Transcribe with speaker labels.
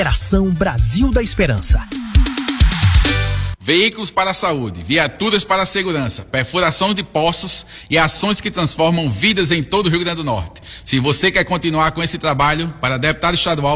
Speaker 1: Operação Brasil da Esperança.
Speaker 2: Veículos para a saúde, viaturas para a segurança, perfuração de poços e ações que transformam vidas em todo o Rio Grande do Norte. Se você quer continuar com esse trabalho, para deputado estadual,